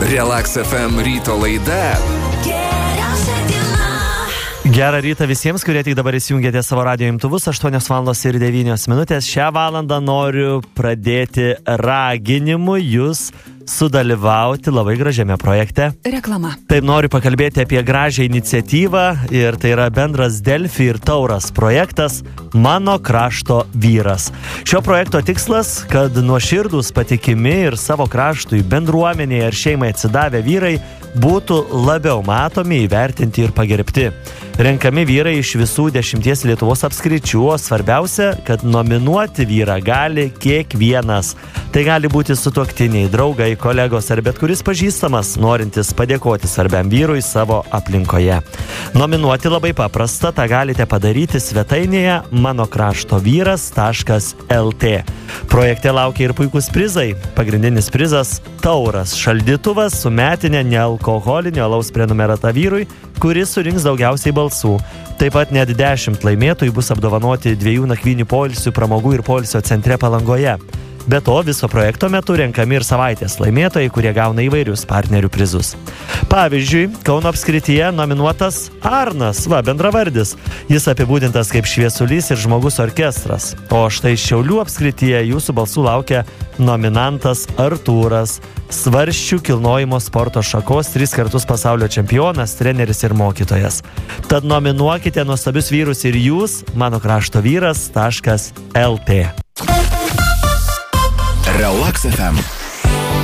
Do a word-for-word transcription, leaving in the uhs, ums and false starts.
Relax F M ryto laida. Gerą rytą visiems, kurie tik dabar įsijungėte savo radijo imtuvus. aštuonios valandos ir devynios minutės. Šią valandą noriu pradėti raginimu jūs sudalyvauti labai gražiame projekte. Reklama. Taip, noriu pakalbėti apie gražią iniciatyvą ir tai yra bendras Delfi ir Tauras projektas Mano krašto vyras. Šio projekto tikslas, kad nuoširdūs, patikimi ir savo kraštui, bendruomenėje ir šeimai atsidavę vyrai būtų labiau matomi, įvertinti ir pagerbti. Renkami vyrai iš visų dešimties Lietuvos apskričių, o svarbiausia, kad nominuoti vyrą gali kiekvienas. Tai gali būti sutuoktiniai, draugai, kolegos ar bet kuris pažįstamas, norintis padėkoti svarbiam vyrui savo aplinkoje. Nominuoti labai paprasta, tą galite padaryti svetainėje mano krašto vyras taškas el tė. Projekte laukia ir puikus prizai. Pagrindinis prizas – Tauras šaldytuvas su metinė nealkoholinio alaus prenumerata vyrui, kuris surinks daugiausiai balsų. Taip pat net dešimt laimėtojų bus apdovanoti dviejų nakvynių poilsių pramogų ir poilsio centre Palangoje. Be to, viso projekto metu renkami ir savaitės laimėtojai, kurie gauna įvairius partnerių prizus. Pavyzdžiui, Kauno apskrityje nominuotas Arnas, va, bendravardis. Jis apibūdintas kaip šviesulys ir žmogus orkestras. O štai Šiaulių apskrityje jūsų balsų laukia nominantas Artūras, svarsčių kilnojimo sporto šakos tris kartus pasaulio čempionas, treneris ir mokytojas. Tad nominuokite nuostabius vyrus ir jūs mano krašto vyras taškas el tė. Relax F M.